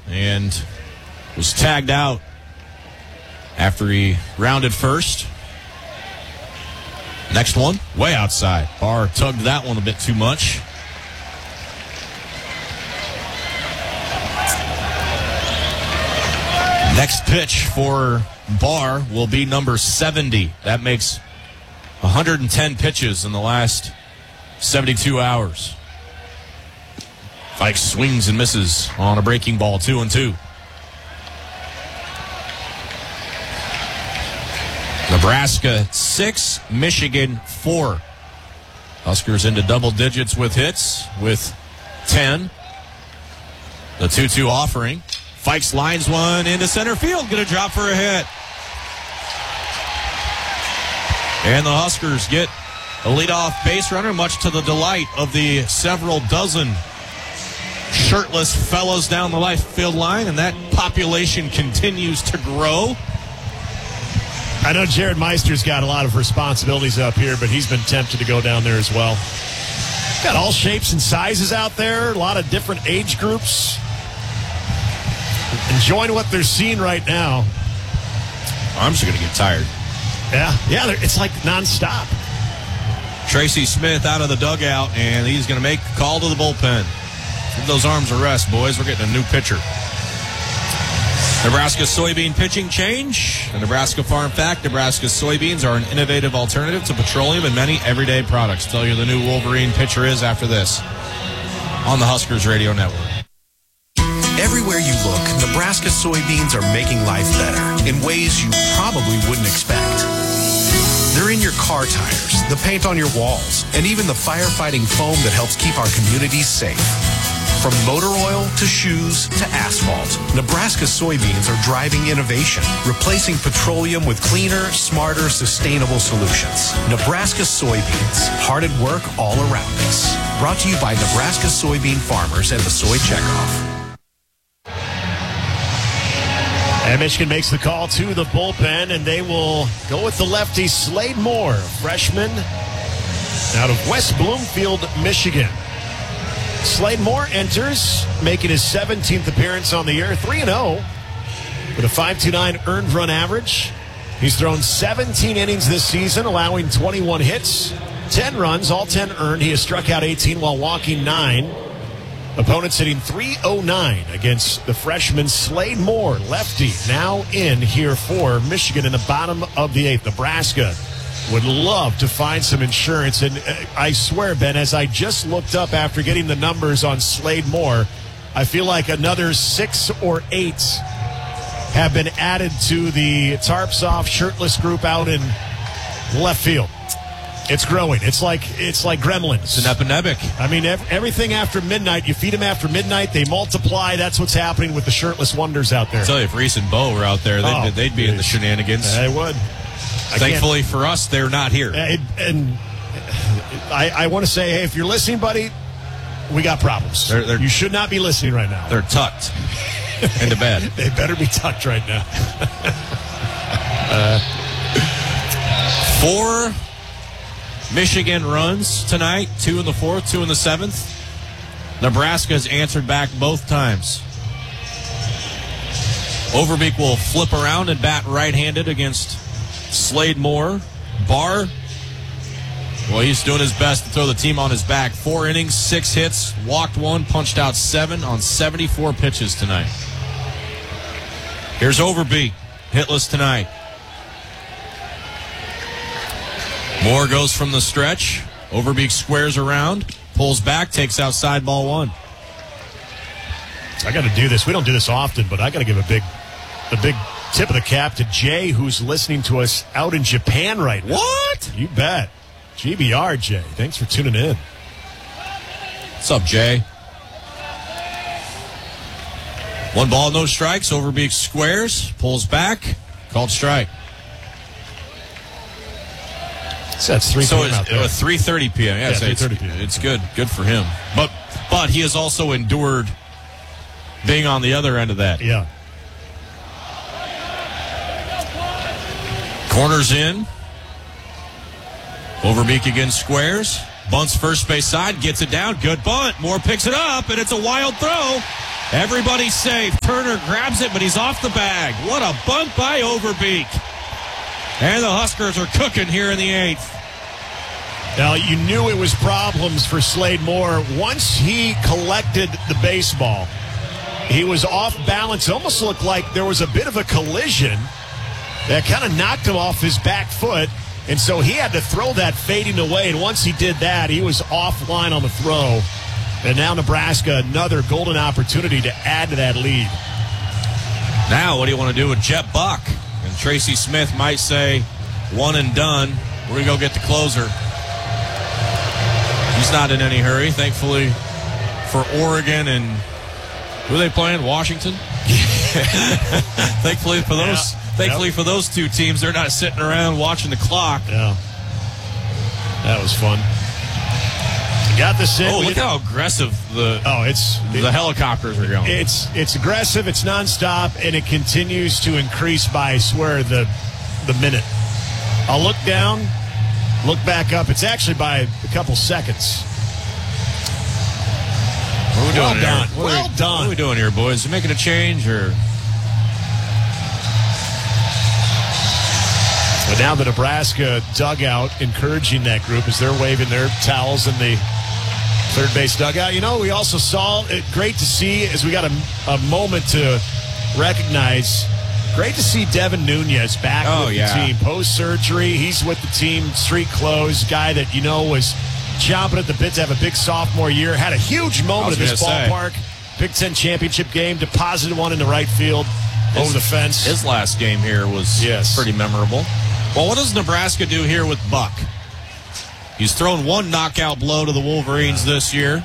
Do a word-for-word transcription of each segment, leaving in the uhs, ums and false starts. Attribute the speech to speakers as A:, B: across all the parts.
A: and was tagged out after he rounded first. Next one, way outside. Barr tugged that one a bit too much. Next pitch for Barr will be number seventy. That makes one hundred ten pitches in the last seventy-two hours. Fike swings and misses on a breaking ball, two and two. Nebraska six, Michigan four. Huskers into double digits with hits with ten. The two two offering. Fikes lines one into center field. Going to drop for a hit. And the Huskers get a leadoff base runner, much to the delight of the several dozen shirtless fellows down the left field line, and that population continues to grow.
B: I know Jared Meister's got a lot of responsibilities up here, but he's been tempted to go down there as well. Got all shapes and sizes out there, a lot of different age groups. Enjoying what they're seeing right now.
A: Arms are going to get tired.
B: Yeah, yeah, it's like nonstop.
A: Tracy Smith out of the dugout, and he's going to make a call to the bullpen. Give those arms a rest, boys. We're getting a new pitcher. Nebraska soybean pitching change. The Nebraska Farm Fact: Nebraska soybeans are an innovative alternative to petroleum and many everyday products. Tell you the new Wolverine pitcher is after this on the Huskers Radio Network.
C: Everywhere you look, Nebraska soybeans are making life better in ways you probably wouldn't expect. They're in your car tires, the paint on your walls, and even the firefighting foam that helps keep our communities safe. From motor oil to shoes to asphalt, Nebraska soybeans are driving innovation, replacing petroleum with cleaner, smarter, sustainable solutions. Nebraska soybeans, hard at work all around us. Brought to you by Nebraska soybean farmers and the Soy Checkoff.
B: And Michigan makes the call to the bullpen, and they will go with the lefty Slade Moore, freshman out of West Bloomfield, Michigan. Slade Moore enters, making his seventeenth appearance on the year, three and oh with a five point two nine earned run average. He's thrown seventeen innings this season, allowing twenty-one hits, ten runs, all ten earned. He has struck out eighteen while walking nine. Opponents hitting three oh nine against the freshman Slade Moore, lefty, now in here for Michigan in the bottom of the eighth. Nebraska would love to find some insurance. And I swear, Ben, as I just looked up after getting the numbers on Slade Moore, I feel like another six or eight have been added to the Tarps Off shirtless group out in left field. It's growing. It's like it's like gremlins.
A: It's an epidemic.
B: I mean, ev- everything after midnight, you feed them after midnight, they multiply. That's what's happening with the shirtless wonders out there.
A: I tell you, if Reese and Bo were out there, they'd,
B: oh,
A: they'd be
B: geez.
A: in the shenanigans.
B: They would. I
A: Thankfully for us, they're not here.
B: And, and I, I want to say, hey, if you're listening, buddy, we got problems.
A: They're, they're,
B: you should not be listening right now.
A: They're tucked into bed.
B: They better be tucked right now. uh,
A: Four Michigan runs tonight, two in the fourth, two in the seventh. Nebraska has answered back both times. Overbeek will flip around and bat right-handed against Slade Moore. Barr, well, he's doing his best to throw the team on his back. Four innings, six hits, walked one, punched out seven on seventy-four pitches tonight. Here's Overbeek, hitless tonight. Moore goes from the stretch. Overbeek squares around, pulls back, takes outside ball one.
B: I got to do this. We don't do this often, but I got to give a big, a big tip of the cap to Jay, who's listening to us out in Japan right now.
A: What?
B: You bet. G B R, Jay. Thanks for tuning in.
A: What's up, Jay? One ball, no strikes. Overbeek squares, pulls back, called strike.
B: So that's three.
A: So it's uh, three thirty p.m. Yeah,
B: yeah
A: so
B: three
A: it's,
B: thirty p.m.
A: It's good, good for him. But but he has also endured being on the other end of that.
B: Yeah.
A: Corners in. Overbeek again squares. Bunts first base side, gets it down. Good bunt. Moore picks it up, and it's a wild throw. Everybody's safe. Turner grabs it, but he's off the bag. What a bunt by Overbeek. And the Huskers are cooking here in the eighth.
B: Now, you knew it was problems for Slade Moore. Once he collected the baseball, he was off balance. It almost looked like there was a bit of a collision that kind of knocked him off his back foot. And so he had to throw that fading away. And once he did that, he was offline on the throw. And now Nebraska, another golden opportunity to add to that lead.
A: Now, what do you want to do with Jet Buck? And Tracy Smith might say, one and done. We're going to go get the closer. He's not in any hurry, thankfully, for Oregon. And who are they playing? Washington? thankfully for those,
B: yeah.
A: thankfully
B: yep.
A: for those two teams, they're not sitting around watching the clock.
B: Yeah, that was fun. Got this in.
A: Oh, look how aggressive the
B: oh, it's
A: the
B: it,
A: helicopters are going.
B: It's it's aggressive. It's nonstop, and it continues to increase by, I swear, the the minute. I'll look down, look back up. It's actually by a couple seconds.
A: What are we doing
B: well
A: here?
B: done.
A: What
B: well
A: are we,
B: done.
A: What are we doing here, boys? You making a change or?
B: But now the Nebraska dugout encouraging that group as they're waving their towels in the third base dugout. You know, we also saw it, great to see as we got a, a moment to recognize. Great to see Devin Nunez back
A: oh,
B: with
A: yeah.
B: the team post-surgery. He's with the team, street clothes, guy that, you know, was chomping at the bit to have a big sophomore year. Had a huge moment at this ballpark. Say. Big Ten championship game, deposited one in the right field his, over the fence.
A: His last game here was
B: yes.
A: pretty memorable. Well, what does Nebraska do here with Buck? He's thrown one knockout blow to the Wolverines this year.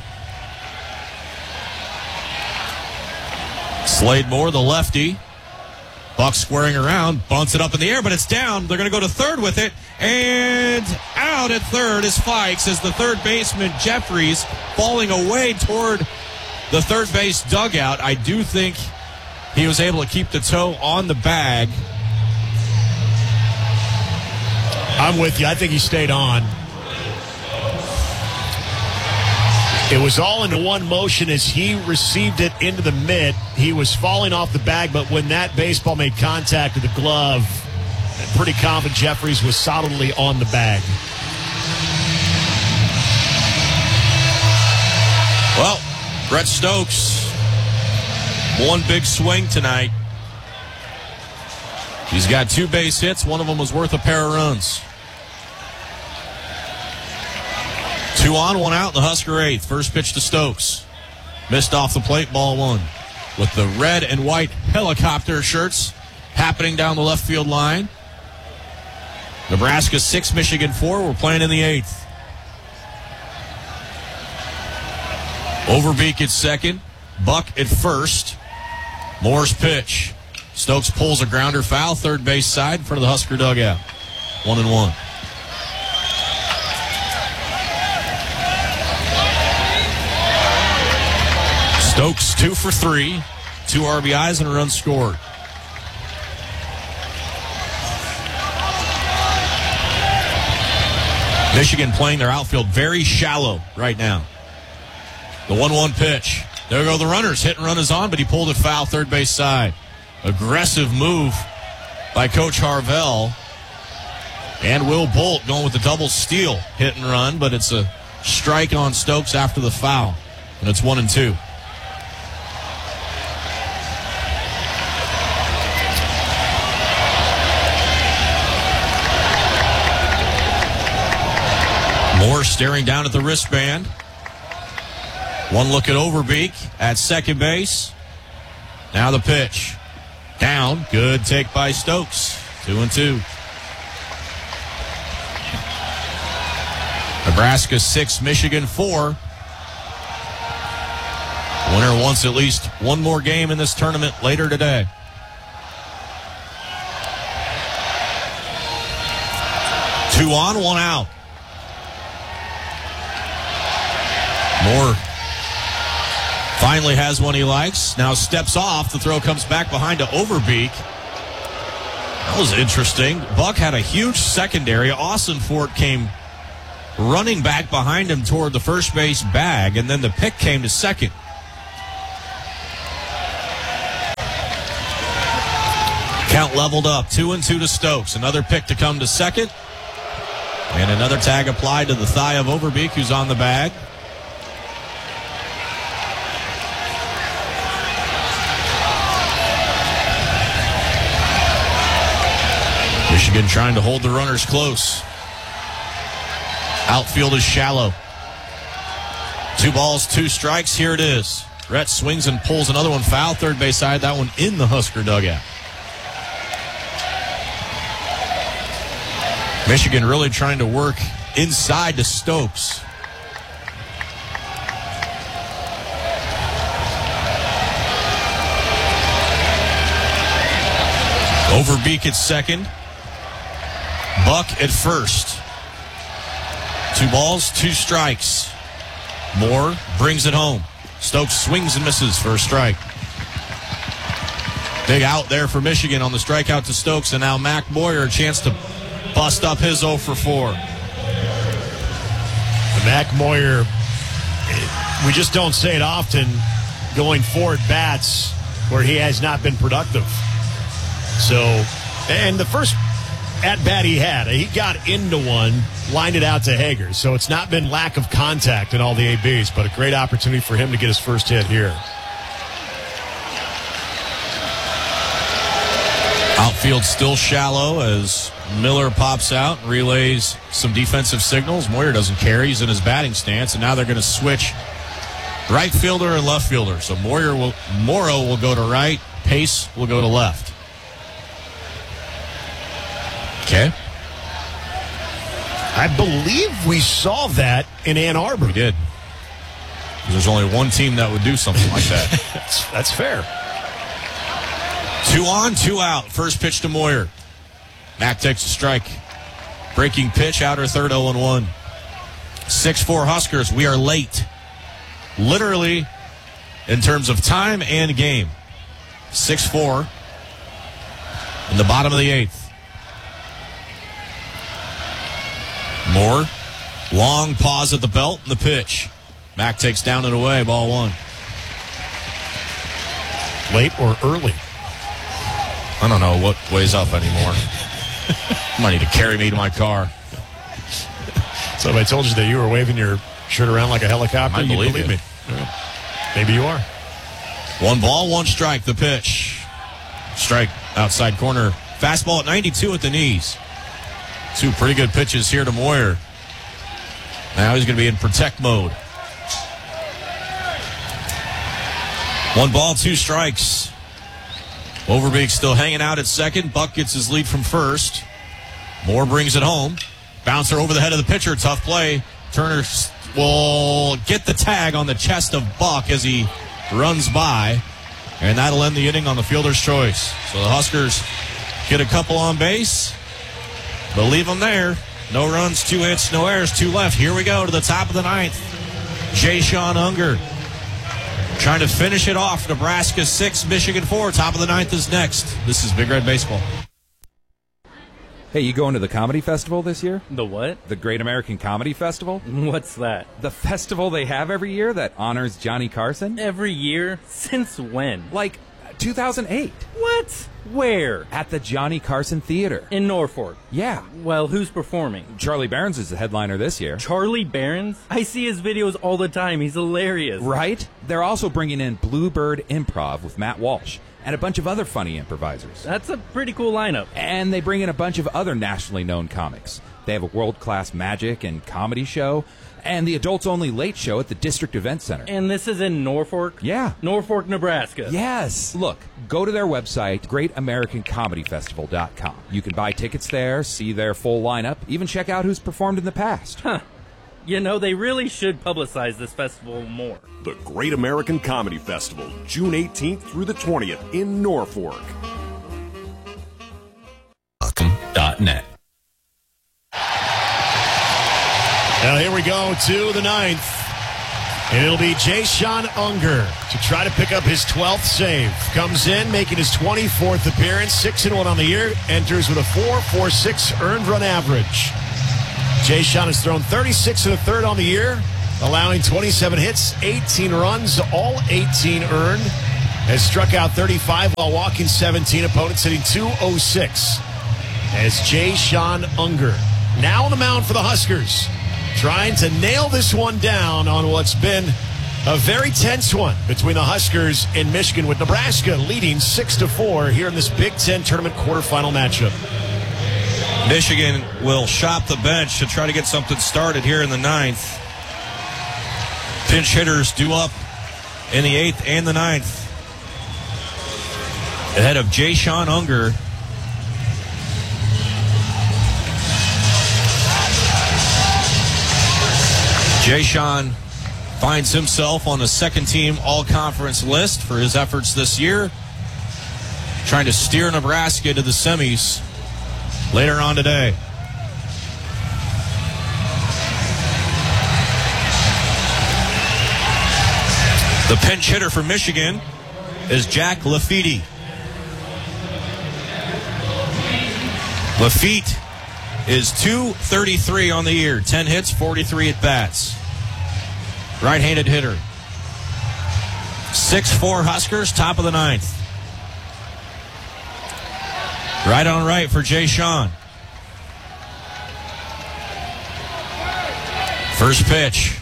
A: Slade Moore, the lefty. Buck squaring around, bunts it up in the air, but it's down. They're going to go to third with it. And out at third is Fikes as the third baseman, Jeffries, falling away toward the third base dugout. I do think he was able to keep the toe on the bag.
B: I'm with you. I think he stayed on. It was all into one motion as he received it into the mitt. He was falling off the bag, but when that baseball made contact with the glove, I'm pretty confident Jeffries was solidly on the bag.
A: Well, Brett Stokes, one big swing tonight. He's got two base hits. One of them was worth a pair of runs. Two on, one out in the Husker eighth. First pitch to Stokes. Missed off the plate, ball one. With the red and white helicopter shirts happening down the left field line. Nebraska six, Michigan four. We're playing in the eighth. Overbeek at second. Buck at first. Moore's pitch. Stokes pulls a grounder foul, third base side in front of the Husker dugout. One and one. Stokes two for three, two R B Is and a run scored. Michigan playing their outfield very shallow right now. The one one pitch. There go the runners. Hit and run is on, but he pulled it foul, third base side. Aggressive move by Coach Harvell. And Will Bolt going with the double steal. Hit and run, but it's a strike on Stokes after the foul. And it's one and two. Moore staring down at the wristband. One look at Overbeek at second base. Now the pitch. Down. Good take by Stokes. Two and two. Nebraska six, Michigan four. Winner wants at least one more game in this tournament later today. Two on, one out. Moore finally has one he likes. Now steps off. The throw comes back behind to Overbeek. That was interesting. Buck had a huge secondary. Austin Fort came running back behind him toward the first base bag, and then the pick came to second. Count leveled up, two and two to Stokes. Another pick to come to second. And another tag applied to the thigh of Overbeek, who's on the bag. Michigan trying to hold the runners close. Outfield is shallow. Two balls, two strikes. Here it is. Rhett swings and pulls another one foul. Third base side, that one in the Husker dugout. Michigan really trying to work inside to Stokes. Overbeek at second. Buck at first. Two balls, two strikes. Moore brings it home. Stokes swings and misses for a strike. Big out there for Michigan on the strikeout to Stokes, and now Mac Moyer a chance to bust up his oh for four.
B: Mac Moyer, we just don't say it often, going four at bats where he has not been productive. So, and the first at bat he had, he got into one, lined it out to Hager. So it's not been lack of contact in all the A Bs, but a great opportunity for him to get his first hit here.
A: Outfield still shallow as Miller pops out, relays some defensive signals. Moyer doesn't care. He's in his batting stance, and now they're going to switch right fielder and left fielder. So Moyer will, Morrow will go to right, Pace will go to left. Okay.
B: I believe we saw that in Ann Arbor.
A: We did. There's only one team that would do something like that.
B: that's, that's fair.
A: Two on, two out. First pitch to Moyer. Mack takes a strike. Breaking pitch, outer third, oh and one. six four Huskers. We are late. Literally, in terms of time and game. six four in the bottom of the eighth. Moore, long pause at the belt, and the pitch. Mack takes down and away, ball one.
B: Late or early?
A: I don't know what weighs up anymore. Might need to carry me to my car.
B: So if I told you that you were waving your shirt around like a helicopter,
A: you'd
B: believe,
A: believe
B: me. Yeah. Maybe you are.
A: One ball, one strike, the pitch. Strike, outside corner. Fastball at ninety-two at the knees. Two pretty good pitches here to Moyer. Now he's going to be in protect mode. One ball, two strikes. Overbeek still hanging out at second. Buck gets his lead from first. Moore brings it home. Bouncer over the head of the pitcher. Tough play. Turner will get the tag on the chest of Buck as he runs by. And that'll end the inning on the fielder's choice. So the Huskers get a couple on base. But leave them there. No runs, two hits, no errors, two left. Here we go to the top of the ninth. Jay Sean Unger trying to finish it off. Nebraska six, Michigan four. Top of the ninth is next. This is Big Red Baseball.
D: Hey, you going to the comedy festival this year?
E: The what?
D: The Great American Comedy Festival?
E: What's that?
D: The festival they have every year that honors Johnny Carson?
E: Every year? Since when?
D: Like two thousand eight.
E: What? Where?
D: At the Johnny Carson Theater.
E: In Norfolk?
D: Yeah.
E: Well, who's performing?
D: Charlie Barons is the headliner this year.
E: Charlie Barons? I see his videos all the time. He's hilarious.
D: Right? They're also bringing in Bluebird Improv with Matt Walsh and a bunch of other funny improvisers.
E: That's a pretty cool lineup.
D: And they bring in a bunch of other nationally known comics. They have a world-class magic and comedy show and the adults-only late show at the District Event Center.
E: And this is in Norfolk?
D: Yeah.
E: Norfolk, Nebraska.
D: Yes. Look, go to their website, great american comedy festival dot com. You can buy tickets there, see their full lineup, even check out who's performed in the past.
E: Huh. You know, they really should publicize this festival more.
F: The Great American Comedy Festival, June eighteenth through the twentieth in Norfolk.
A: dot net.
B: Now here we go to the ninth. And it'll be Jay Sean Unger to try to pick up his twelfth save. Comes in, making his twenty-fourth appearance, six and one on the year. Enters with a four point four six earned run average. Jay Sean has thrown thirty-six and a third on the year, allowing twenty-seven hits, eighteen runs, all eighteen earned. has struck out thirty-five while walking seventeen. Opponents hitting two oh six. As Jay Sean Unger now on the mound for the Huskers, trying to nail this one down on what's been a very tense one between the Huskers and Michigan, with Nebraska leading six to four here in this Big Ten tournament quarterfinal matchup.
A: Michigan will shop the bench to try to get something started here in the ninth. Pinch hitters due up in the eighth and the ninth. Ahead of Jay Sean Unger. Jay Sean finds himself on the second team all-conference list for his efforts this year, trying to steer Nebraska to the semis later on today. The pinch hitter for Michigan is Jack Lafitte. Lafitte is two thirty-three on the year, ten hits, forty-three at bats. Right-handed hitter. six four Huskers, top of the ninth. Right on right for Jay Sean. First pitch.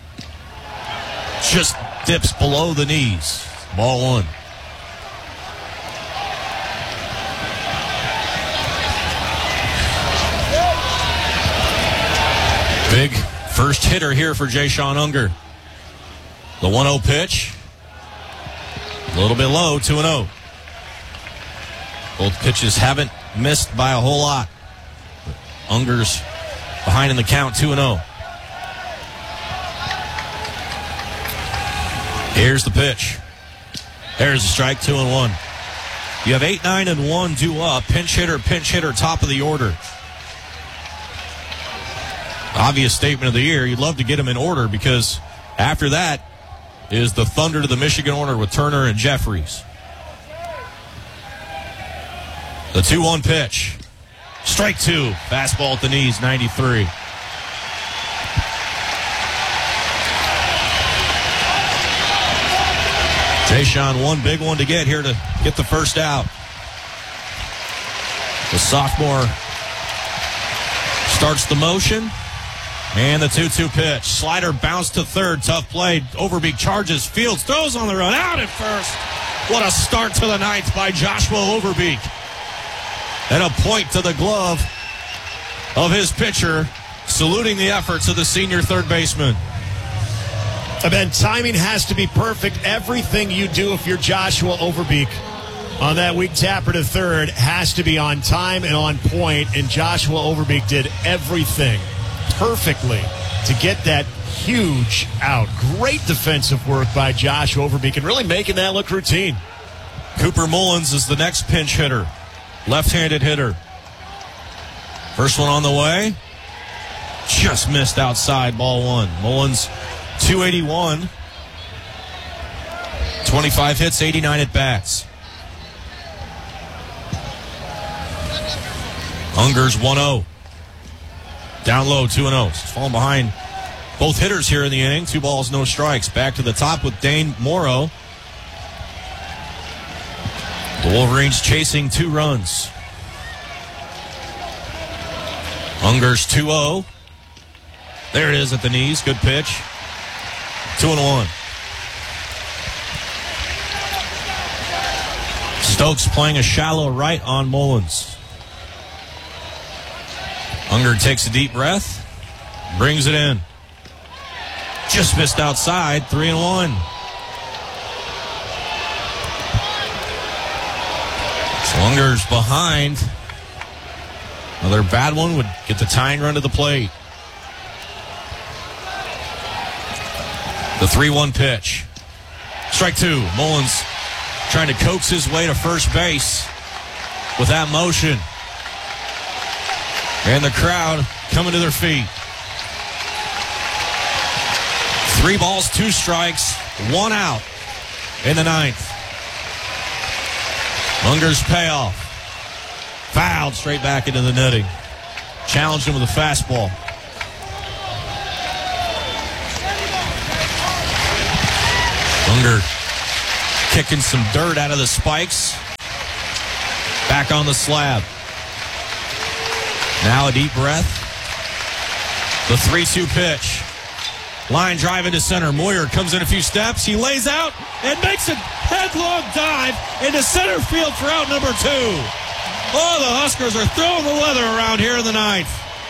A: Just dips below the knees. Ball one. Big first hitter here for Jay Sean Unger. The one oh pitch. A little bit low, two and oh. Both pitches haven't missed by a whole lot. Unger's behind in the count, two and oh. Here's the pitch. There's the strike, two and one. You have eight, nine, and one due up. Pinch hitter, pinch hitter, top of the order. Obvious statement of the year. You'd love to get them in order, because after that is the thunder to the Michigan order with Turner and Jeffries. The two one pitch. Strike two. Fastball at the knees, ninety-three. Jay Sean, one big one to get here to get the first out. The sophomore starts the motion. And the two two pitch. Slider bounced to third. Tough play. Overbeek charges. Fields throws on the run. Out at first. What a start to the ninth by Joshua Overbeek. And a point to the glove of his pitcher, saluting the efforts of the senior third baseman.
B: And then timing has to be perfect. Everything you do if you're Joshua Overbeek on that weak tapper to third has to be on time and on point. And Joshua Overbeek did everything perfectly to get that huge out. Great defensive work by Josh Overbeek and really making that look routine.
A: Cooper Mullins is the next pinch hitter. Left-handed hitter. First one on the way. Just missed outside, ball one. Mullins, two eighty-one. twenty-five hits, eighty-nine at bats. Unger's one oh. Down low, two and oh. He's falling behind both hitters here in the inning. Two balls, no strikes. Back to the top with Dane Morrow. The Wolverines chasing two runs. Unger's two oh. There it is at the knees. Good pitch. Two and one. Stokes playing a shallow right on Mullins. Unger takes a deep breath, brings it in. Just missed outside, three and one. So Unger's behind. Another bad one would get the tying run to the plate. The three one pitch. Strike two. Mullins trying to coax his way to first base with that motion. And the crowd coming to their feet. Three balls, two strikes, one out in the ninth. Unger's payoff. Fouled straight back into the netting. Challenged him with a fastball. Unger kicking some dirt out of the spikes. Back on the slab. Now a deep breath. The three two pitch. Line drive into center. Moyer comes in a few steps. He lays out and makes a headlong dive into center field for out number two. Oh, the Huskers are throwing the leather around here in the ninth.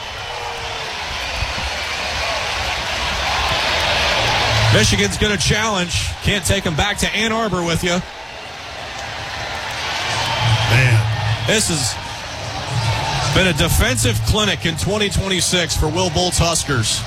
A: Michigan's going to challenge. Can't take them back to Ann Arbor with you.
B: Man.
A: This has been a defensive clinic in twenty twenty-six for Will Bolt's Huskers.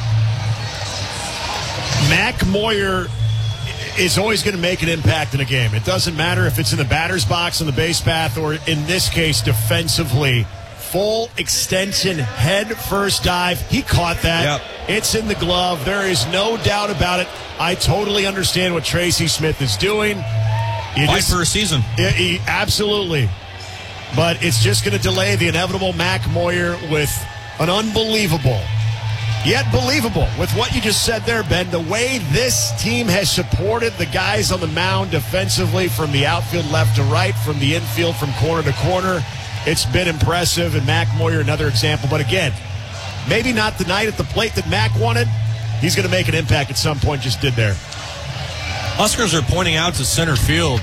B: Mac Moyer is always going to make an impact in a game. It doesn't matter if it's in the batter's box on the base path or, in this case, defensively. Full extension, head first dive. He caught that.
A: Yep.
B: It's in the glove. There is no doubt about it. I totally understand what Tracy Smith is doing. You
A: Fight
B: just,
A: for a season.
B: He, he, absolutely. But it's just going to delay the inevitable Mac Moyer with an unbelievable, yet believable, with what you just said there, Ben, the way this team has supported the guys on the mound defensively from the outfield left to right, from the infield from corner to corner. It's been impressive, and Mac Moyer, another example. But again, maybe not the night at the plate that Mac wanted. He's going to make an impact at some point, just did there.
A: Huskers are pointing out to center field,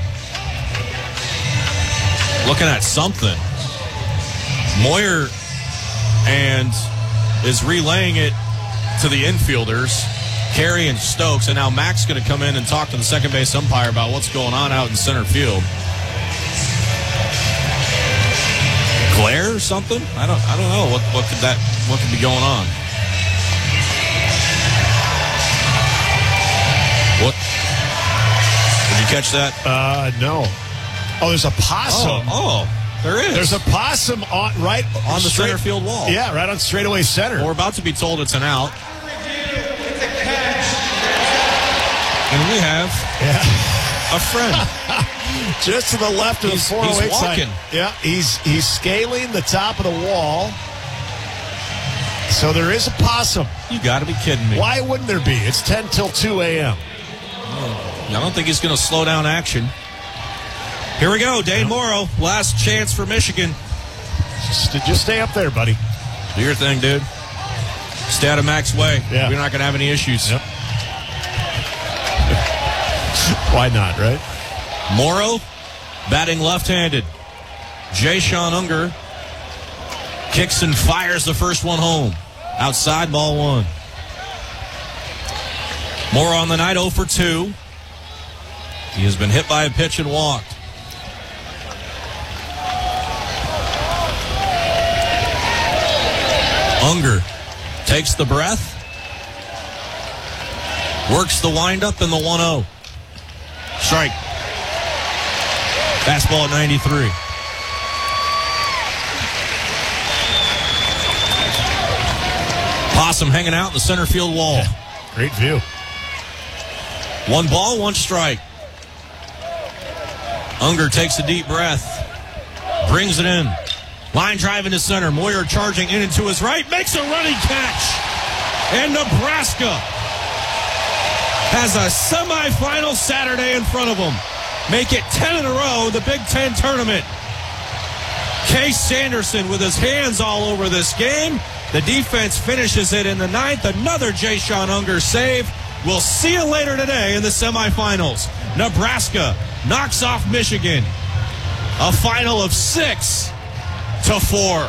A: looking at something. Moyer and is relaying it to the infielders, Carey and Stokes, and now Mac's going to come in and talk to the second base umpire about what's going on out in center field. Glare or something? I don't. I don't know what what could that what could be going on. What? Did you catch that?
B: Uh, no. Oh, there's a possum.
A: Oh, oh there is.
B: There's a possum on right
A: on the
B: straight,
A: center field wall.
B: Yeah, right on straightaway center.
A: We're about to be told it's an out. And we have
B: yeah.
A: a friend.
B: Just to the left of
A: he's,
B: the four oh eight
A: he's walking.
B: side. Yeah, he's he's scaling the top of the wall. So there is a possum.
A: You got to be kidding me.
B: Why wouldn't there be? It's ten till two a.m.
A: Oh, I don't think he's going to slow down action. Here we go, Dane Morrow. Last chance for Michigan.
B: Just, just stay up there, buddy.
A: Do your thing, dude. Stay out of Mac's way.
B: Yeah.
A: We're not going to have any issues.
B: Yep. Why not, right?
A: Morrow, batting left-handed. Jay Sean Unger kicks and fires the first one home. Outside, ball one. Morrow on the night, oh for two. He has been hit by a pitch and walked. Unger takes the breath. Works the windup in the one oh. Strike. Fastball at ninety-three. Possum hanging out in the center field wall.
B: Yeah, great view.
A: One ball, one strike. Unger takes a deep breath. Brings it in. Line drive into center. Moyer charging in and to his right. Makes a running catch. And Nebraska has a semifinal Saturday in front of them. Make it ten in a row, the Big Ten tournament. Case Sanderson with his hands all over this game. The defense finishes it in the ninth. Another Jay Sean Unger save. We'll see you later today in the semifinals. Nebraska knocks off Michigan. A final of six to four.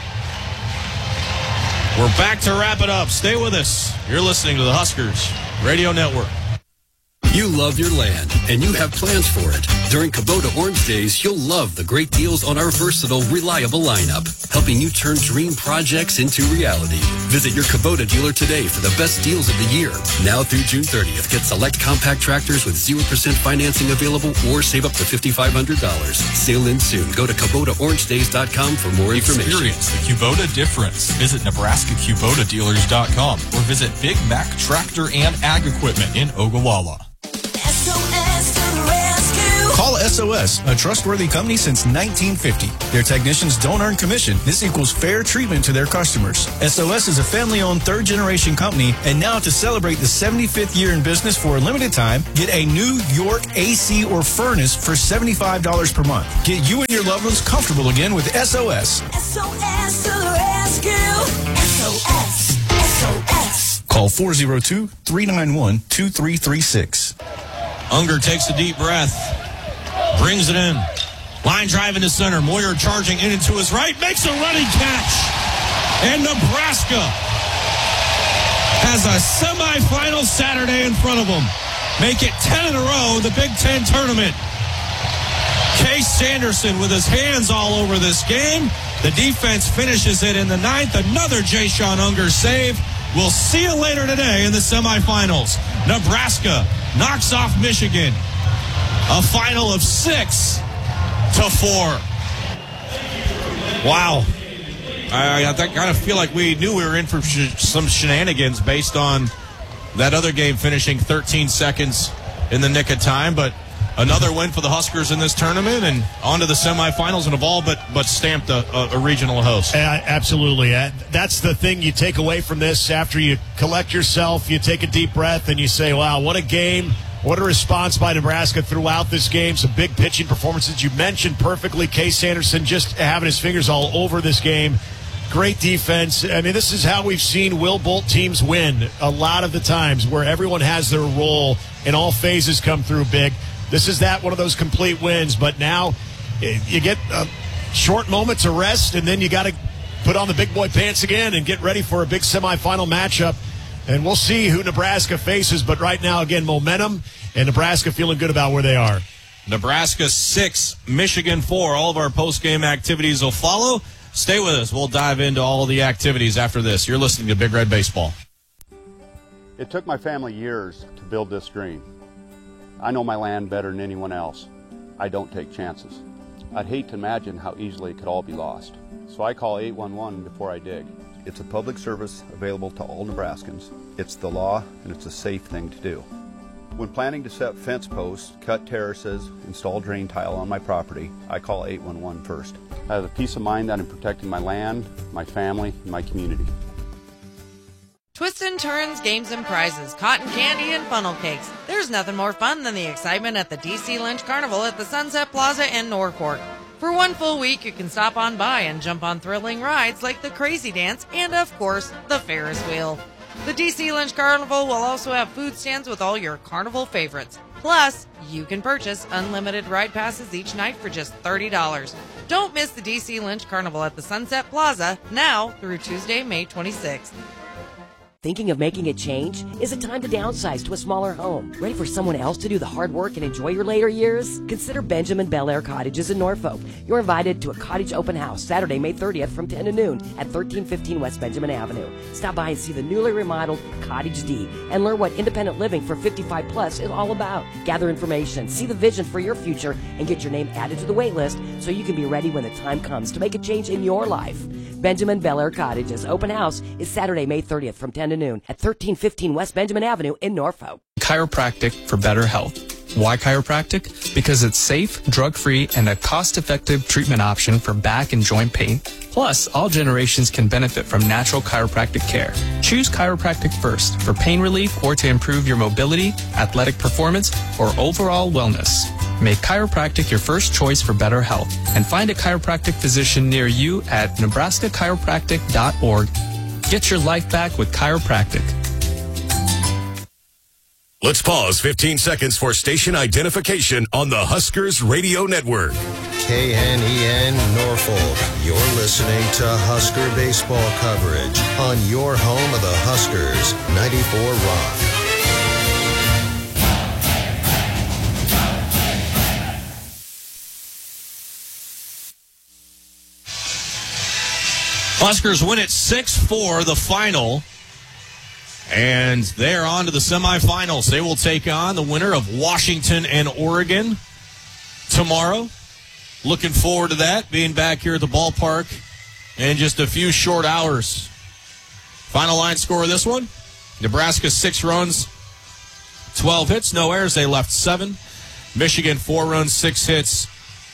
A: We're back to wrap it up. Stay with us. You're listening to the Huskers Radio Network.
G: You love your land, and you have plans for it. During Kubota Orange Days, you'll love the great deals on our versatile, reliable lineup, helping you turn dream projects into reality. Visit your Kubota dealer today for the best deals of the year. Now through June thirtieth, get select compact tractors with zero percent financing available or save up to five thousand five hundred dollars. Sale in soon. Go to Kubota Orange Days dot com for more information.
H: Experience the Kubota difference. Visit Nebraska Kubota Dealers dot com or visit Big Mac Tractor and Ag Equipment in Ogallala.
I: S O S to the rescue.
J: Call
I: S O S, a trustworthy company since nineteen fifty. Their technicians don't earn commission. This equals fair treatment to their customers. S O S is a family-owned third-generation company, and now to celebrate the seventy-fifth year in business for a limited time, get a New York A C or furnace for seventy-five dollars per month. Get you and your loved ones comfortable again with S O S.
J: S O S to the rescue. S O S. S O S.
I: Call four oh two, three nine one, two three three six.
A: Unger takes a deep breath, brings it in. Line drive into center. Moyer charging in and to his right, makes a running catch. And Nebraska has a semifinal Saturday in front of them. Make it ten in a row in the Big Ten tournament. Case Sanderson with his hands all over this game. The defense finishes it in the ninth. Another Jayshon Unger save. We'll see you later today in the semifinals. Nebraska knocks off Michigan. A final of six to four. Wow. I, I kind of feel like we knew we were in for sh- some shenanigans based on that other game finishing thirteen seconds in the nick of time, but another win for the Huskers in this tournament and on to the semifinals and have all but, but stamped a, a, a regional host.
B: Uh, absolutely. Uh, that's the thing you take away from this after you collect yourself, you take a deep breath, and you say, wow, what a game. What a response by Nebraska throughout this game. Some big pitching performances. You mentioned perfectly Case Sanderson just having his fingers all over this game. Great defense. I mean, this is how we've seen Will Bolt teams win a lot of the times, where everyone has their role and all phases come through big. This is that one of those complete wins, but now you get a short moments of rest, and then you got to put on the big boy pants again and get ready for a big semifinal matchup. And we'll see who Nebraska faces, but right now, again, momentum, and Nebraska feeling good about where they are.
A: Nebraska six, Michigan four. All of our post-game activities will follow. Stay with us. We'll dive into all the activities after this. You're listening to Big Red Baseball.
K: It took my family years to build this dream. I know my land better than anyone else. I don't take chances. I'd hate to imagine how easily it could all be lost. So I call eight one one before I dig. It's a public service available to all Nebraskans. It's the law, and it's a safe thing to do. When planning to set fence posts, cut terraces, install drain tile on my property, I call eight one one first. I have the peace of mind that I'm protecting my land, my family, and my community.
L: Twists and turns, games and prizes, cotton candy and funnel cakes. There's nothing more fun than the excitement at the D C Lynch Carnival at the Sunset Plaza in Norfolk. For one full week, you can stop on by and jump on thrilling rides like the Crazy Dance and, of course, the Ferris wheel. The D C Lynch Carnival will also have food stands with all your carnival favorites. Plus, you can purchase unlimited ride passes each night for just thirty dollars. Don't miss the D C Lynch Carnival at the Sunset Plaza now through Tuesday, May twenty-sixth.
M: Thinking of making a change? Is it time to downsize to a smaller home? Ready for someone else to do the hard work and enjoy your later years? Consider Benjamin Bel Air Cottages in Norfolk. You're invited to a cottage open house Saturday, May thirtieth from ten to noon at thirteen fifteen West Benjamin Avenue. Stop by and see the newly remodeled Cottage D and learn what independent living for fifty-five plus is all about. Gather information, see the vision for your future, and get your name added to the wait list so you can be ready when the time comes to make a change in your life. Benjamin Bel Air Cottages open house is Saturday, May thirtieth from ten to noon at thirteen fifteen West Benjamin Avenue in Norfolk.
N: Chiropractic for better health. Why chiropractic? Because it's safe, drug-free, and a cost-effective treatment option for back and joint pain. Plus, all generations can benefit from natural chiropractic care. Choose chiropractic first for pain relief or to improve your mobility, athletic performance, or overall wellness. Make chiropractic your first choice for better health and find a chiropractic physician near you at nebraska chiropractic dot org. Get your life back with chiropractic.
O: Let's pause fifteen seconds for station identification on the Huskers Radio Network.
P: K N E N Norfolk. You're listening to Husker baseball coverage on your home of the Huskers, ninety-four Rock.
A: Huskers win it six four, the final. And they're on to the semifinals. They will take on the winner of Washington and Oregon tomorrow. Looking forward to that, being back here at the ballpark in just a few short hours. Final line score of this one, Nebraska six runs, twelve hits, no errors. They left seven. Michigan, four runs, six hits,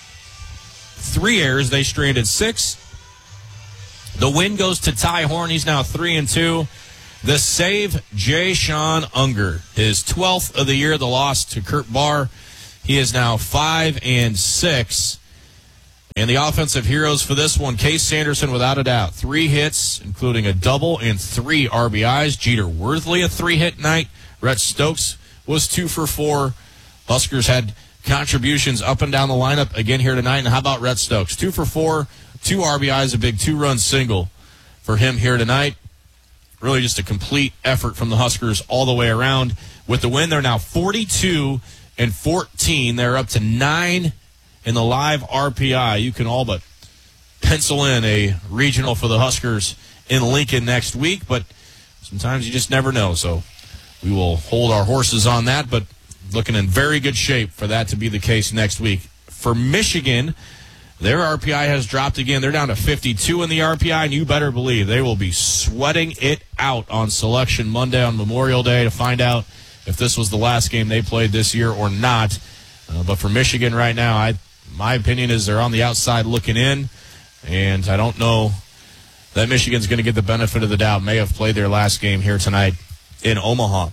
A: three errors. They stranded six. The win goes to Ty Horn. He's now three and two. The save, Jay Sean Unger, his twelfth of the year. The loss to Kurt Barr. He is now five and six. And the offensive heroes for this one, Case Sanderson, without a doubt. Three hits, including a double and three R B Is. Jeter Worthley, a three-hit night. Rhett Stokes was two for four. Huskers had contributions up and down the lineup again here tonight. And how about Rhett Stokes? Two for four, two R B Is, a big two-run single for him here tonight. Really just a complete effort from the Huskers all the way around. With the win, they're now forty-two and fourteen. They're up to nine in the live R P I. You can all but pencil in a regional for the Huskers in Lincoln next week, but sometimes you just never know. So we will hold our horses on that, but looking in very good shape for that to be the case next week. For Michigan, their R P I has dropped again. They're down to fifty-two in the R P I, and you better believe they will be sweating it out on Selection Monday on Memorial Day to find out if this was the last game they played this year or not. Uh, but for Michigan right now, I my opinion is they're on the outside looking in, and I don't know that Michigan's going to get the benefit of the doubt. May have played their last game here tonight in Omaha.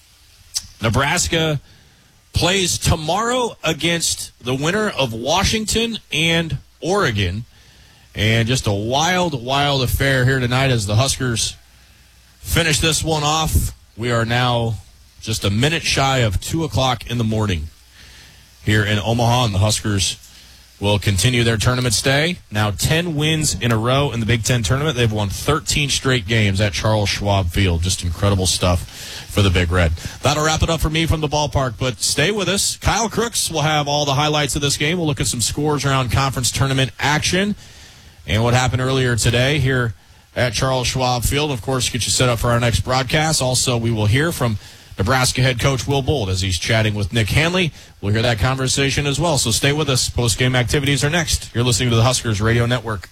A: Nebraska plays tomorrow against the winner of Washington and Oregon. And just a wild, wild affair here tonight as the Huskers finish this one off. We are now just a minute shy of two o'clock in the morning here in Omaha, and the Huskers will continue their tournament stay. Now ten wins in a row in the Big Ten tournament. They've won thirteen straight games at Charles Schwab Field. Just incredible stuff for the Big Red. That'll wrap it up for me from the ballpark, but stay with us. Kyle Crooks will have all the highlights of this game. We'll look at some scores around conference tournament action and what happened earlier today here at Charles Schwab Field. Of course, get you set up for our next broadcast. Also, we will hear from Nebraska head coach Will Bold as he's chatting with Nick Hanley. We'll hear that conversation as well. So stay with us. Post-game activities are next. You're listening to the Huskers Radio Network.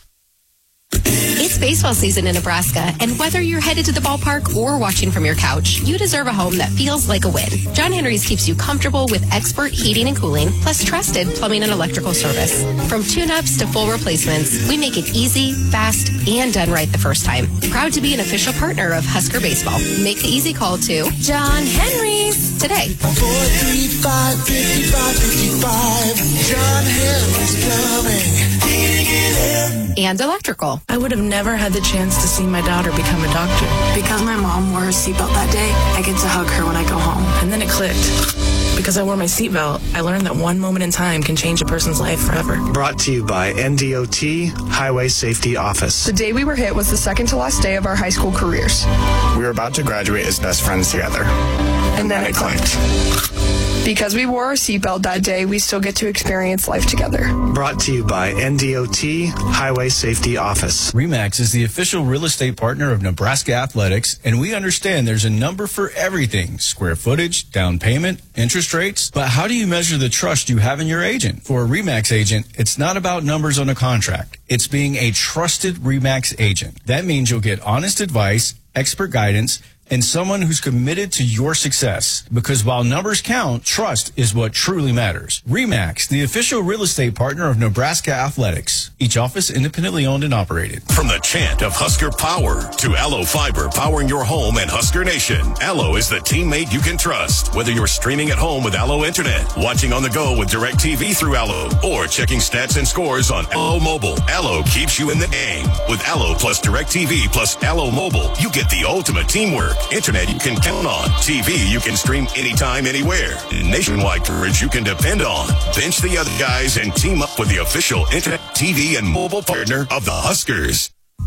Q: It's baseball season in Nebraska, and whether you're headed to the ballpark or watching from your couch, you deserve a home that feels like a win. John Henry's keeps you comfortable with expert heating and cooling, plus trusted plumbing and electrical service. From tune-ups to full replacements, we make it easy, fast, and done right the first time. Proud to be an official partner of Husker Baseball. Make the easy call to John Henry's today.
J: four three five, five five five five. John Henry's Plumbing, Heating and Air.
Q: And electrical.
R: I would have never had the chance to see my daughter become a doctor.
S: Because my mom wore a seatbelt that day, I get to hug her when I go home.
R: And then it clicked. Because I wore my seatbelt, I learned that one moment in time can change a person's life forever.
T: Brought to you by N D O T Highway Safety Office.
U: The day we were hit was the second to last day of our high school careers.
T: We were about to graduate as best friends together.
U: And then it clicked. Because we wore our seatbelt that day, we still get to experience life together.
T: Brought to you by N D O T Highway Safety Office.
I: RE/MAX is the official real estate partner of Nebraska Athletics, and we understand there's a number for everything: square footage, down payment, interest rates. But how do you measure the trust you have in your agent? For a RE/MAX agent, it's not about numbers on a contract. It's being a trusted RE/MAX agent. That means you'll get honest advice, expert guidance, and someone who's committed to your success. Because while numbers count, trust is what truly matters. RE/MAX, the official real estate partner of Nebraska Athletics. Each office independently owned and operated.
O: From the chant of Husker Power to Allo Fiber powering your home and Husker Nation, Allo is the teammate you can trust. Whether you're streaming at home with Allo Internet, watching on the go with DirecTV through Allo, or checking stats and scores on Allo Mobile, Allo keeps you in the game. With Allo plus DirecTV plus Allo Mobile, you get the ultimate teamwork. Internet you can count on. T V you can stream anytime, anywhere. Nationwide coverage you can depend on. Bench the other guys and team up with the official Internet, T V, and mobile partner of the Huskers.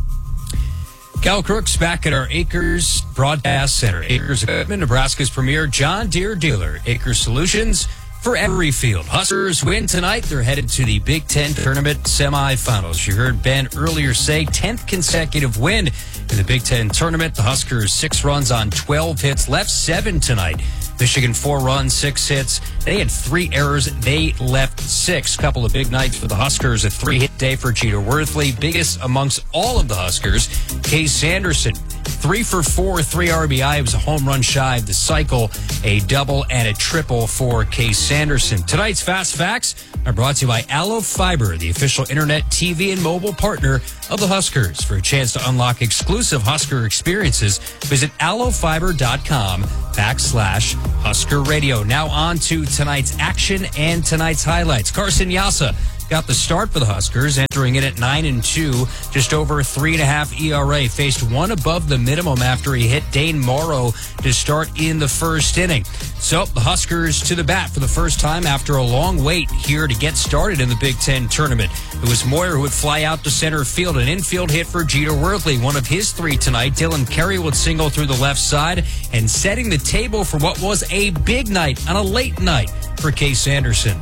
V: Cal Crooks back at our Acres Broadcast Center. Acres Equipment, Nebraska's premier John Deere dealer. Acres Solutions for every field. Huskers win tonight. They're headed to the Big Ten Tournament semifinals. You heard Ben earlier say tenth consecutive win in the Big Ten Tournament. The Huskers six runs on twelve hits, left seven tonight. Michigan four runs, six hits. They had three errors. They left six. Couple of big nights for the Huskers. A three-hit day for Jeter Worthley. Biggest amongst all of the Huskers, Case Sanderson. Three for four, three R B I. It was a home run shy of the cycle, a double and a triple for Case Sanderson. Tonight's Fast Facts are brought to you by Allo Fiber, the official internet, T V, and mobile partner of the Huskers. For a chance to unlock exclusive Husker experiences, visit allofiber.com backslash Husker Radio. Now on to tonight's action and tonight's highlights. Carson Yassa got the start for the Huskers, entering in at nine and two, just over a three and a half E R A. Faced one above the minimum after he hit Dane Morrow to start in the first inning. So the Huskers to the bat for the first time after a long wait here to get started in the Big Ten tournament. It was Moyer who would fly out to center field, an infield hit for Jeter Worthley, one of his three tonight. Dylan Carey would single through the left side and setting the table for what was a big night on a late night for Case Sanderson.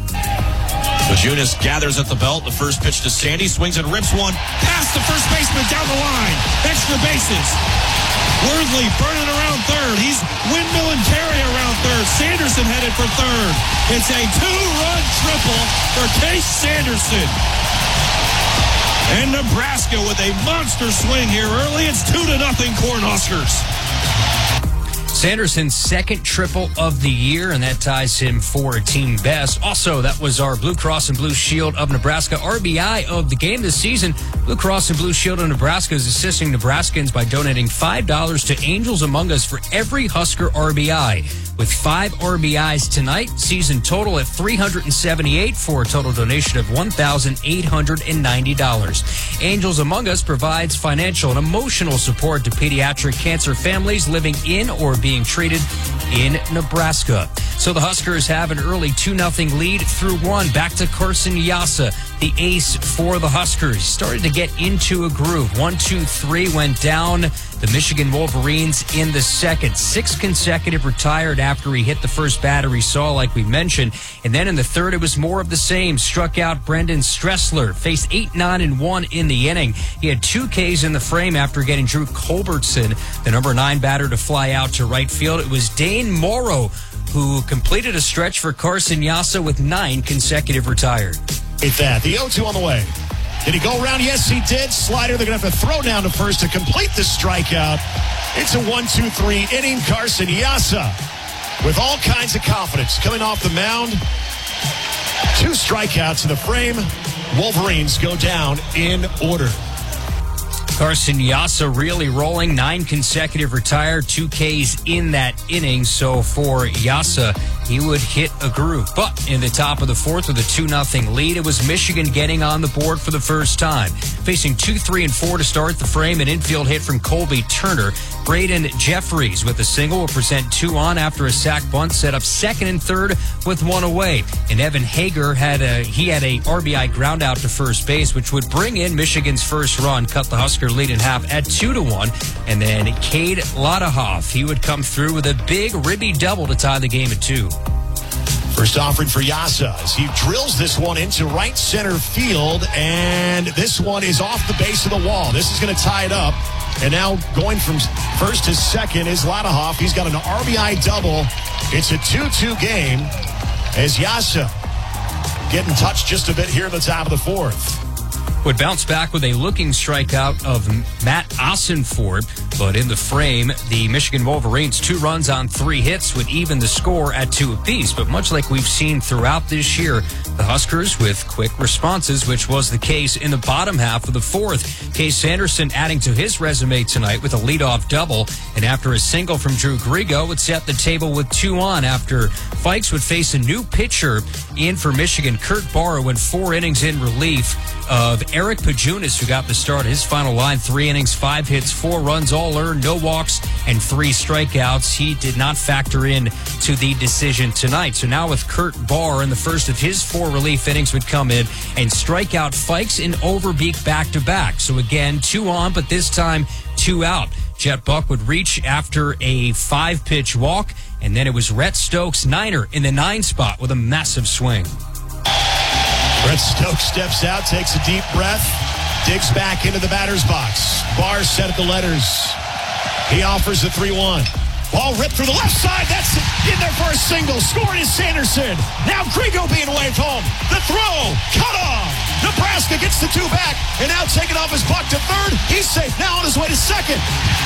A: Bajunas gathers at the belt. The first pitch to Sandy. Swings and rips one past the first baseman down the line. Extra bases. Worthley burning around third. He's windmilling Carey around third. Sanderson headed for third. It's a two-run triple for Case Sanderson. And Nebraska with a monster swing here early. It's two to nothing Cornhuskers.
V: Sanderson's second triple of the year, and that ties him for a team best. Also, that was our Blue Cross and Blue Shield of Nebraska R B I of the game this season. Blue Cross and Blue Shield of Nebraska is assisting Nebraskans by donating five dollars to Angels Among Us for every Husker R B I. With five R B Is tonight, season total at three hundred seventy-eight for a total donation of one thousand eight hundred ninety dollars. Angels Among Us provides financial and emotional support to pediatric cancer families living in or being treated in Nebraska. So the Huskers have an early two nothing lead through one. Back to Carson Yassa, the ace for the Huskers. Started to get into a groove. One, two, three went down. The Michigan Wolverines in the second. Six consecutive retired after he hit the first batter he saw, like we mentioned. And then in the third, it was more of the same. Struck out Brendan Stressler. Faced eight, nine, and one in the inning. He had two Ks in the frame after getting Drew Culbertson, the number nine batter, to fly out to right field. It was Dane Morrow who completed a stretch for Carson Yassa with nine consecutive retired.
B: Hit that. The oh two on the way. Did he go around? Yes, he did. Slider, they're going to have to throw down to first to complete the strikeout. It's a one two three inning. Carson Yassa with all kinds of confidence coming off the mound. Two strikeouts in the frame. Wolverines go down in order.
V: Carson Yassa really rolling. Nine consecutive retired, two Ks in that inning. So for Yassa, he would hit a groove. But in the top of the fourth with a two nothing lead, it was Michigan getting on the board for the first time. Facing two, three, and four to start the frame, an infield hit from Colby Turner. Braden Jeffries with a single will present two on after a sac bunt, set up second and third with one away. And Evan Hager had a he had a R B I ground out to first base, which would bring in Michigan's first run, cut the Husker lead in half at two to one. And then Cade Lodahoff, he would come through with a big ribby double to tie the game at two.
B: First offering for Yassa as he drills this one into right center field, and this one is off the base of the wall. This is going to tie it up. And now going from first to second is Lodahoff. He's got an R B I double. It's a two two game as Yassa getting touched just a bit here at the top of the fourth.
V: Would bounce back with a looking strikeout of Matt Ossenford, but in the frame, the Michigan Wolverines, two runs on three hits, would even the score at two apiece. But much like we've seen throughout this year, the Huskers with quick responses, which was the case in the bottom half of the fourth. Case Sanderson adding to his resume tonight with a leadoff double, and after a single from Drew Grigo, would set the table with two on after Fikes would face a new pitcher in for Michigan. Kurt Barr went four innings in relief of Eric Pajunas, who got the start. His final line, three innings, five hits, four runs, all earned, no walks, and three strikeouts. He did not factor in to the decision tonight. So now with Kurt Barr in the first of his four relief innings would come in and strike out Fikes and Overbeek back-to-back. So again, two on, but this time two out. Jet Buck would reach after a five-pitch walk, and then it was Rhett Stokes, Niner, in the nine spot with a massive swing.
B: Rhett Stokes steps out, takes a deep breath, digs back into the batter's box. Barr set at the letters. He offers a three one. Ball ripped through the left side. That's in there for a single. Scoring is Sanderson. Now Grigo being waved home. The throw, cut off. Nebraska gets the the two back, and now taking off his buck to third. He's safe now on his way to second.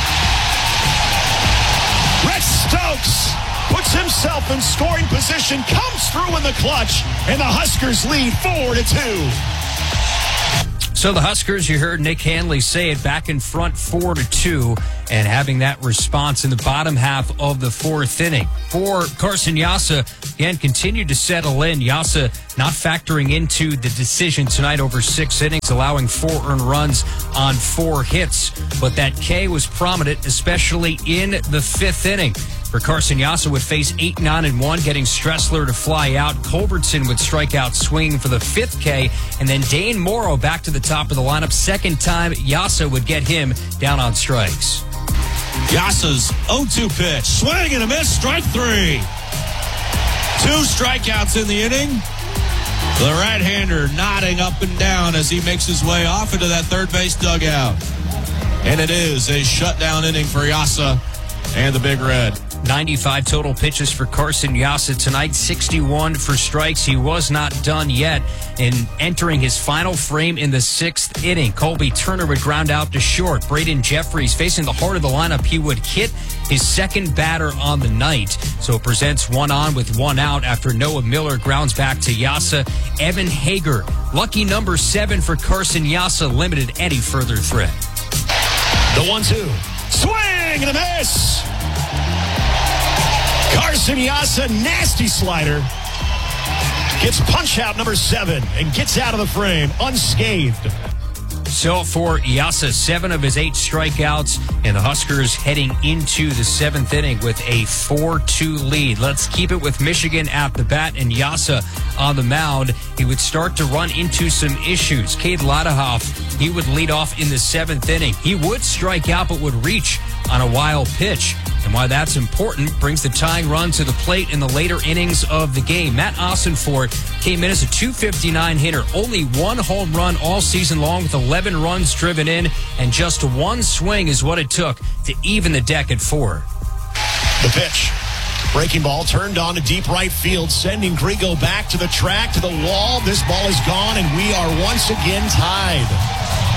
B: Rex Stokes puts himself in scoring position, comes through in the clutch, and the Huskers lead four to two.
V: So the Huskers, you heard Nick Hanley say it, back in front four to two, and having that response in the bottom half of the fourth inning. For Carson Yassa, again, continued to settle in. Yassa not factoring into the decision tonight over six innings, allowing four earned runs on four hits. But that K was prominent, especially in the fifth inning. For Carson Yassa would face eight, nine, and one, getting Stressler to fly out. Culbertson would strike out swinging for the fifth K, and then Dane Morrow back to the top of the lineup. Second time, Yassa would get him down on strikes.
A: Yassa's oh two pitch. Swing and a miss. Strike three. Two strikeouts in the inning. The right-hander nodding up and down as he makes his way off into that third base dugout. And it is a shutdown inning for Yassa and the Big Red.
V: ninety-five total pitches for Carson Yassa tonight, sixty-one for strikes. He was not done yet in entering his final frame in the sixth inning. Colby Turner would ground out to short. Braden Jeffries facing the heart of the lineup. He would hit his second batter on the night. So it presents one on with one out after Noah Miller grounds back to Yassa. Evan Hager, lucky number seven for Carson Yassa, limited any further threat.
B: The one two. Swing and a miss. Carson Yassa, nasty slider. Gets punch out number seven and gets out of the frame unscathed.
V: So for Yassa, seven of his eight strikeouts, and the Huskers heading into the seventh inning with a four two lead. Let's keep it with Michigan at the bat and Yassa on the mound. He would start to run into some issues. Cade Ladahoff, he would lead off in the seventh inning. He would strike out but would reach on a wild pitch. And why that's important, brings the tying run to the plate in the later innings of the game. Matt Ossenfort came in as a two fifty-nine hitter. Only one home run all season long with eleven runs driven in, and just one swing is what it took to even the deck at four.
B: The pitch. Breaking ball turned on to deep right field, sending Grigo back to the track, to the wall. This ball is gone, and we are once again tied.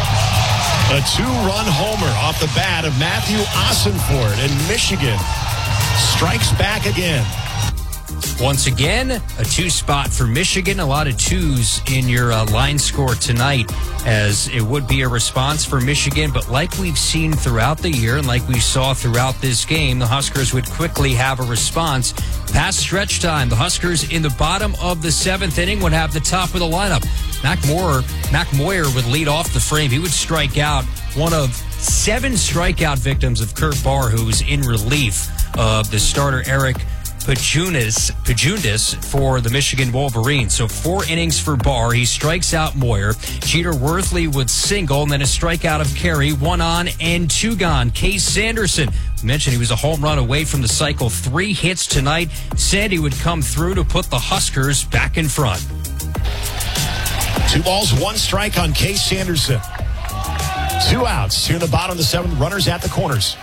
B: A two-run homer off the bat of Matthew Ossenfort, and Michigan strikes back again.
V: Once again, a two spot for Michigan. A lot of twos in your uh, line score tonight, as it would be a response for Michigan. But like we've seen throughout the year and like we saw throughout this game, the Huskers would quickly have a response. Past stretch time, the Huskers in the bottom of the seventh inning would have the top of the lineup. Mac Moore, Mac Moyer would lead off the frame. He would strike out, one of seven strikeout victims of Kurt Barr, who was in relief of the starter Eric Pajundis, Pajundis for the Michigan Wolverines. So four innings for Barr. He strikes out Moyer. Jeter Worthley would single, and then a strikeout of Carey. One on and two gone. Case Sanderson, we mentioned he was a home run away from the cycle. Three hits tonight. Sandy would come through to put the Huskers back in front.
B: Two balls, one strike on Case Sanderson. Two outs here in the bottom of the seventh. Runners at the corners.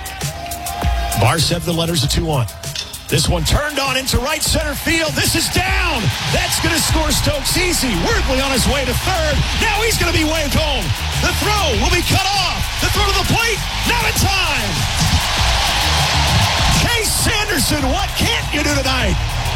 B: Barr said the letters of two one. This one turned on into right center field. This is down. That's going to score Stokes easy. Worthley on his way to third. Now he's going to be waved home. The throw will be cut off. The throw to the plate. Not in time. Case Sanderson, what can't you do tonight?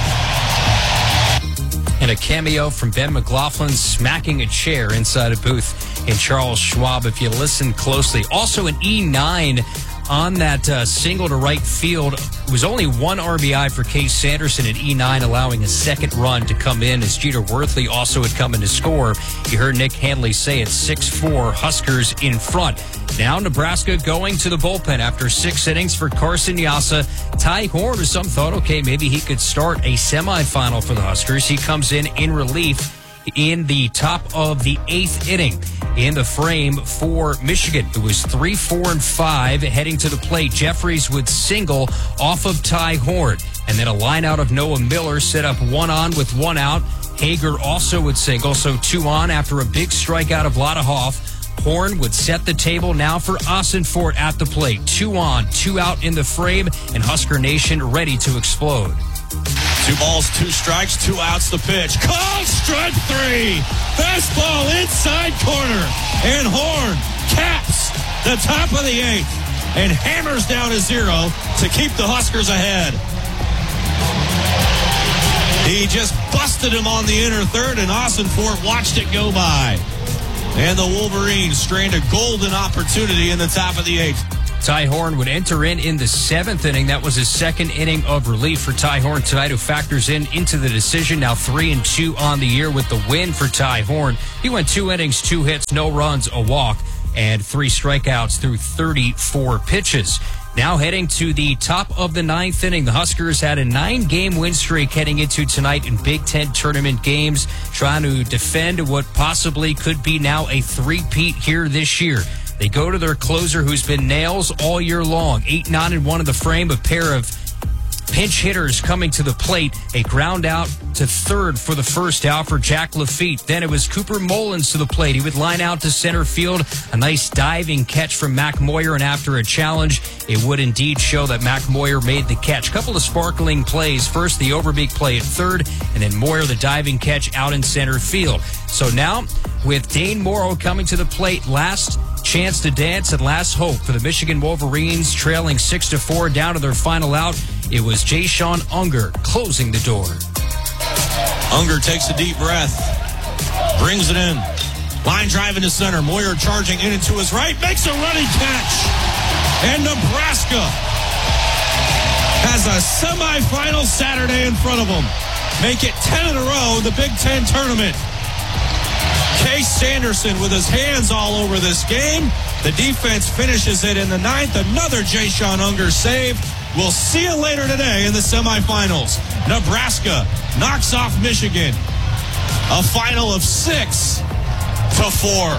V: And a cameo from Ben McLaughlin smacking a chair inside a booth in Charles Schwab, if you listen closely. Also an E nine on that uh, single to right field. It was only one R B I for Case Sanderson at E nine, allowing a second run to come in as Jeter Worthley also had come in to score. You heard Nick Hanley say it's six four, Huskers in front. Now Nebraska going to the bullpen after six innings for Carson Yassa. Ty Horn, or some thought, okay, maybe he could start a semifinal for the Huskers. He comes in in relief in the top of the eighth inning. In the frame for Michigan, it was three, four, and five heading to the plate. Jeffries would single off of Ty Horn, and then a line out of Noah Miller set up one on with one out. Hager also would single, so two on after a big strikeout of Ladahoff. Horn would set the table now for Ossenfort at the plate. Two on, two out in the frame, and Husker Nation ready to explode.
A: Two balls, two strikes, two outs, the pitch. Called strike three. Fastball inside corner. And Horn caps the top of the eighth and hammers down a zero to keep the Huskers ahead. He just busted him on the inner third, and Austin Fort watched it go by. And the Wolverines strained a golden opportunity in the top of the eighth.
V: Ty Horn would enter in in the seventh inning. That was his second inning of relief for Ty Horn tonight, who factors in into the decision. Now three and two on the year with the win for Ty Horn. He went two innings, two hits, no runs, a walk, and three strikeouts through thirty-four pitches. Now heading to the top of the ninth inning, the Huskers had a nine-game win streak heading into tonight in Big Ten tournament games, trying to defend what possibly could be now a three-peat here this year. They go to their closer, who's been nails all year long. Eight, nine, and one in the frame, a pair of pinch hitters coming to the plate. A ground out to third for the first out for Jack Lafitte. Then it was Cooper Mullins to the plate. He would line out to center field. A nice diving catch from Mac Moyer, and after a challenge, it would indeed show that Mac Moyer made the catch. Couple of sparkling plays. First, the Overbeek play at third, and then Moyer, the diving catch out in center field. So now, with Dane Morrow coming to the plate, last chance to dance and last hope for the Michigan Wolverines, trailing six to four down to their final out. It was Jay-Sean Unger closing the door.
A: Unger takes a deep breath, brings it in. Line drive into center. Moyer charging in and to his right, makes a running catch. And Nebraska has a semifinal Saturday in front of them. Make it ten in a row in the Big Ten tournament. Case Sanderson with his hands all over this game. The defense finishes it in the ninth. Another Jay-Sean Unger save. We'll see you later today in the semifinals. Nebraska knocks off Michigan. A final of six to four.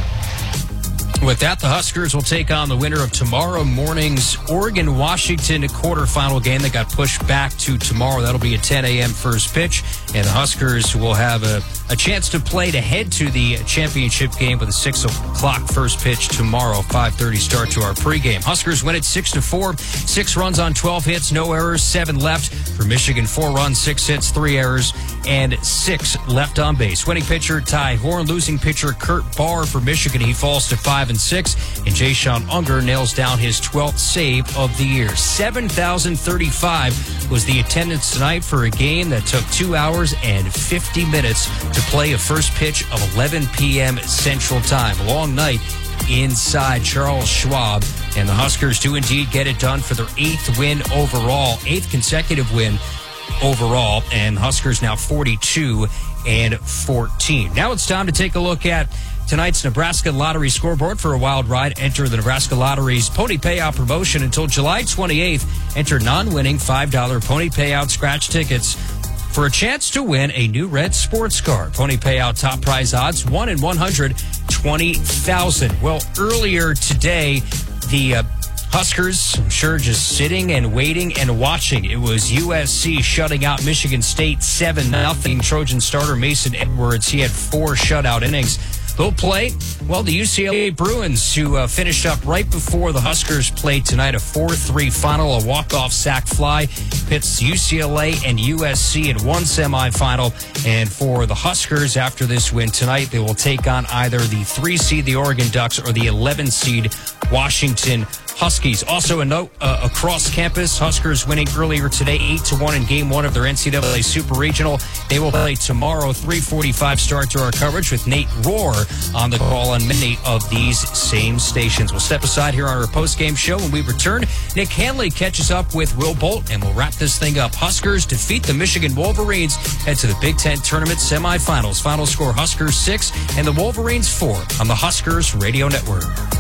V: With that, the Huskers will take on the winner of tomorrow morning's Oregon-Washington quarterfinal game that got pushed back to tomorrow. That'll be a ten a.m. first pitch, and the Huskers will have a, a chance to play to head to the championship game with a six o'clock first pitch tomorrow, five thirty start to our pregame. Huskers win it six to four, six runs on twelve hits, no errors, seven left. For Michigan, four runs, six hits, three errors, and six left on base. Winning pitcher Ty Horn, losing pitcher Kurt Barr for Michigan. He falls to five and six, and Jay-Sean Unger nails down his twelfth save of the year. seven thousand thirty-five was the attendance tonight for a game that took two hours and fifty minutes to play a first pitch of eleven p.m. Central Time. Long night inside Charles Schwab, and the Huskers do indeed get it done for their eighth win overall, eighth consecutive win overall, and Huskers now forty-two and fourteen. Now it's time to take a look at tonight's Nebraska Lottery scoreboard. For a wild ride, enter the Nebraska Lottery's Pony Payout promotion until July twenty-eighth. Enter non-winning five dollar Pony Payout scratch tickets for a chance to win a new red sports car. Pony Payout top prize odds, one in one hundred twenty thousand. Well, earlier today, the uh, Huskers, I'm sure, just sitting and waiting and watching. It was U S C shutting out Michigan State seven nothing. Trojan starter Mason Edwards, he had four shutout innings. They'll play, well, the U C L A Bruins, who uh, finished up right before the Huskers played tonight, a four three final, a walk-off sac fly, pits U C L A and U S C in one semifinal. And for the Huskers, after this win tonight, they will take on either the three seed, the Oregon Ducks, or the eleven seed, Washington Huskies. Also a note uh, across campus, Huskers winning earlier today eight to one in game one of their N C double A Super Regional. They will play tomorrow, three forty-five start to our coverage with Nate Rohr on the call on many of these same stations. We'll step aside here on our post-game show. When we return, Nick Hanley catches up with Will Bolt, and we'll wrap this thing up. Huskers defeat the Michigan Wolverines, head to the Big Ten Tournament semifinals. Final score, Huskers six and the Wolverines four on the Huskers Radio Network.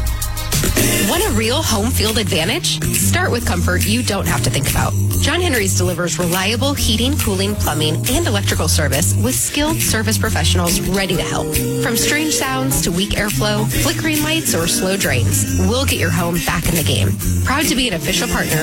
Q: Want a real home field advantage? Start with comfort you don't have to think about. John Henry's delivers reliable heating, cooling, plumbing, and electrical service with skilled service professionals ready to help. From strange sounds to weak airflow, flickering lights, or slow drains, we'll get your home back in the game. Proud to be an official partner